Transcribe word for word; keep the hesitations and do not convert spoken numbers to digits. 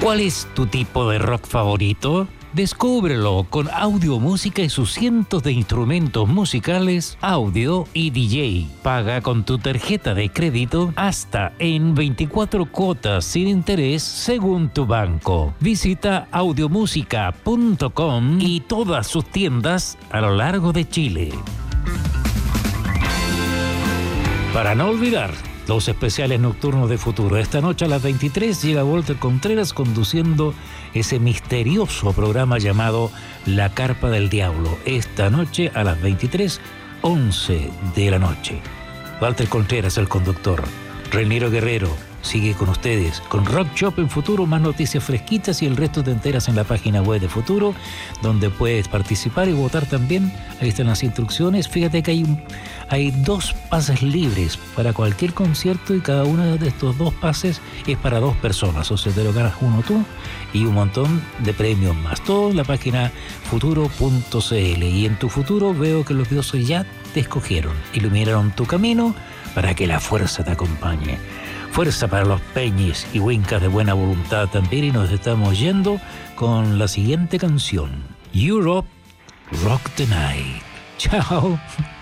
¿Cuál es tu tipo de rock favorito? Descúbrelo con audio, música y sus cientos de instrumentos musicales, audio y D J. Paga con tu tarjeta de crédito hasta en veinticuatro cuotas sin interés según tu banco. Visita audiomusica punto com y todas sus tiendas a lo largo de Chile. Para no olvidar los especiales nocturnos de Futuro. Esta noche a las veintitrés llega Walter Contreras conduciendo ese misterioso programa llamado La Carpa del Diablo. Esta noche a las veintitrés, once de la noche. Walter Contreras, el conductor. Reiniero Guerrero sigue con ustedes con Rock Shop en Futuro, más noticias fresquitas y el resto te enteras en la página web de Futuro, donde puedes participar y votar también. Ahí están las instrucciones. Fíjate que hay, un, hay dos pases libres para cualquier concierto y cada uno de estos dos pases es para dos personas, o sea, te lo ganas uno tú y un montón de premios más. Todo en la página futuro punto c l. Y en tu futuro veo que los dioses ya te escogieron, iluminaron tu camino para que la fuerza te acompañe. Fuerza para los peñis y wincas de buena voluntad también, y nos estamos yendo con la siguiente canción, Europe Rock the Night. Chao.